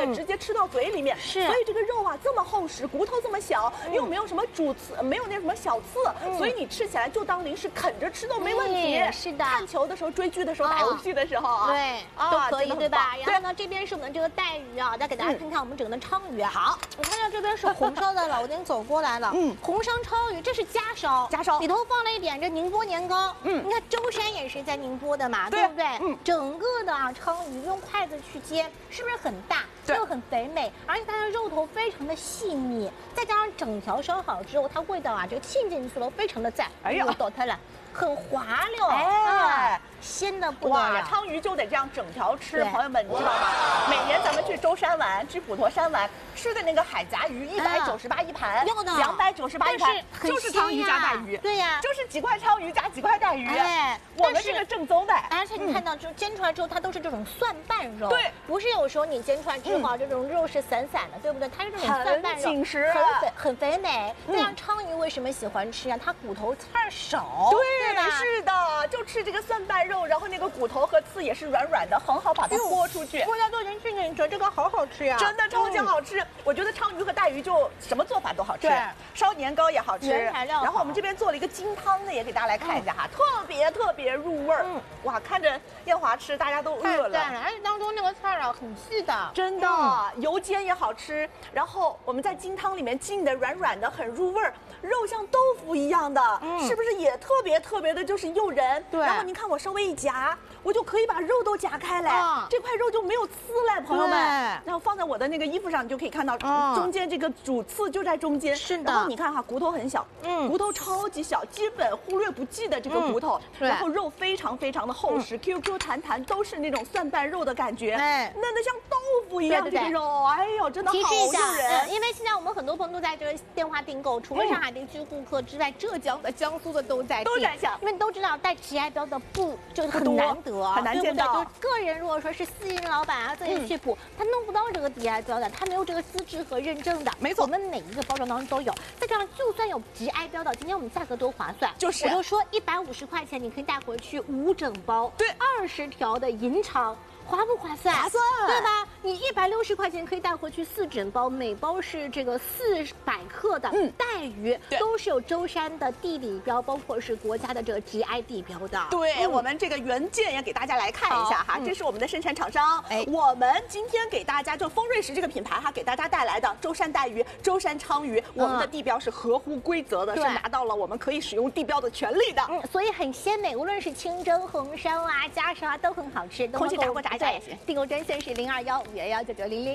对，直接吃到嘴里面。 是， 所以这个肉啊这么厚实，骨头这么小，又没有什么主刺，没有那什么小刺，所以你吃起来就当零食啃着吃都没问题。 是的， 看球的时候、追剧的时候、打游戏的时候啊， 对，都可以，对吧？然后呢，这边是我们这个带鱼啊，再给大家看看我们整个的鲳鱼。好，我看到这边是红烧的了，我已经走过来了。红烧鲳鱼，这是家烧，里头放了一点这宁波年糕。你看舟山也是在宁波的嘛，对不对？整个的啊鲳鱼用筷子去煎，是不是很大？又很肥美，而且它的肉头非常的细腻，再加上整条烧好之后，它味道啊这个沁进去了，非常的赞。哎呀，倒它了。很滑溜，哎，鲜的不得了。 鲳鱼就得这样整条吃，朋友们，你知道吗？每年咱们去舟山玩，去普陀山玩，吃的那个海甲鱼198一盘，298一盘，就是鲳鱼加带鱼。 对呀， 就是几块鲳鱼加几块带鱼。哎，我们这个正宗的。 而且你看到，就煎出来之后，它都是这种蒜瓣肉。 对， 不是有时候你煎出来之后，这种肉是散散的，对不对？它是这种蒜瓣肉， 紧实， 很肥美。那样鲳鱼为什么喜欢吃啊？它骨头刺儿少。 对。是的，就吃这个蒜瓣肉，然后那个骨头和刺也是软软的，很好把它豁出去。 大家都已经去你觉得这个好好吃呀， 真的超级好吃。我觉得鲳鱼和带鱼就什么做法都好吃，烧年糕也好吃， 原材料。 然后我们这边做了一个金汤的，也给大家来看一下哈，特别入味儿。哇，看着燕华吃，大家都饿了。 而且当中那个菜啊很细的， 真的，油煎也好吃。然后我们在金汤里面浸的软软的，很入味儿。肉像豆腐一样的，是不是也特别的，就是诱人？对。然后您看我稍微一夹，我就可以把肉都夹开来，这块肉就没有刺嘞，朋友们。然后放在我的那个衣服上，你就可以看到中间这个主刺就在中间。 是的。 然后你看哈，骨头很小，骨头超级小，基本忽略不计的这个骨头。然后肉非常的厚实，QQ 弹弹，都是那种蒜瓣肉的感觉，嫩的像豆腐一样。这个肉，哎呦，真的好诱人。 因为现在我们很多朋友都在这个电话订购，除了上海地区顾客之外，浙江的、江苏的都在想， 因为都知道带 GI 标的就很难得， 很难见到。 就个人如果说是私营老板啊，自己去捕，他弄不到这个 GI 标的，他没有这个资质和认证的。 没错， 我们每一个包装当中都有。再加上就算有 GI 标的，今天我们价格多划算， 就是我就说150块钱你可以带回去5整包， 对 ，20条的银肠。划不划算？ 划算， 对吧？你160块钱可以带回去4整包，每包是这个400克的带鱼，都是有舟山的地理标，包括是国家的这个 GI 地标的。 对，我们这个原件也给大家来看一下哈，这是我们的生产厂商。我们今天给大家就丰瑞食这个品牌哈，给大家带来的舟山带鱼、舟山鲳鱼，我们的地标是合乎规则的，是拿到了我们可以使用地标的权利的。 所以很鲜美，无论是清蒸、红烧啊、家烧啊，都很好吃。 空气炸锅炸一炸也行。 订购专线是0215119900。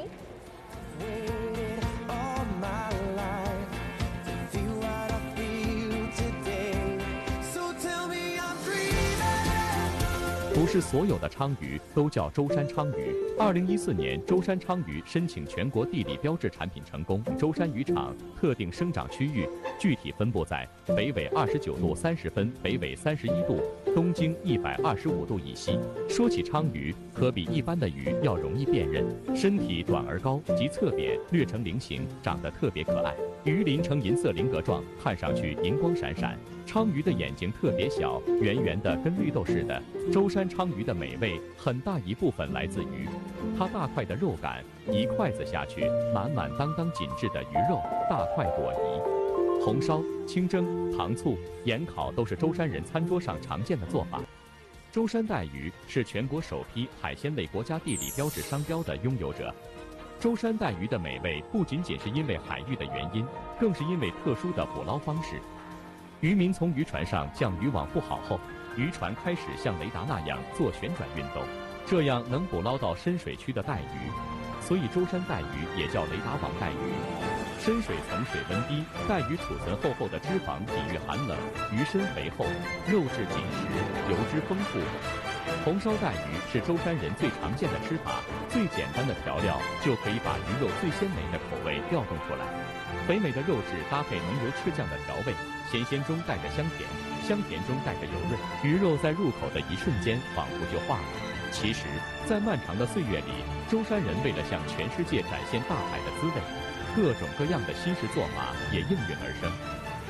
不是所有的鲳鱼都叫舟山鲳鱼。2014年，舟山鲳鱼申请全国地理标志产品成功。舟山渔场特定生长区域具体分布在北纬29度30分、北纬31度、东经125度以西。说起鲳鱼，可比一般的鱼要容易辨认，身体短而高，及侧扁，略呈菱形，长得特别可爱。鱼鳞呈银色菱格状，看上去银光闪闪。鲳鱼的眼睛特别小，圆圆的，跟绿豆似的。舟山鲳鱼的美味很大一部分来自于它大块的肉感，一筷子下去，满满当当紧致的鱼肉，大快朵颐。红烧、清蒸、糖醋、盐烤都是舟山人餐桌上常见的做法。舟山带鱼是全国首批海鲜类国家地理标志商标的拥有者。舟山带鱼的美味不仅仅是因为海域的原因，更是因为特殊的捕捞方式。渔民从渔船上将渔网布好后，渔船开始像雷达那样做旋转运动，这样能捕捞到深水区的带鱼，所以舟山带鱼也叫雷达网带鱼。深水层水温低，带鱼储存厚厚的脂肪抵御寒冷，鱼身肥厚，肉质紧实，油脂丰富。红烧带鱼是舟山人最常见的吃法，最简单的调料就可以把鱼肉最鲜美的口味调动出来。肥美的肉质搭配浓油赤酱的调味，咸咸中带着香甜，香甜中带着油润，鱼肉在入口的一瞬间仿佛就化了。其实，在漫长的岁月里，舟山人为了向全世界展现大海的滋味，各种各样的新式做法也应运而生。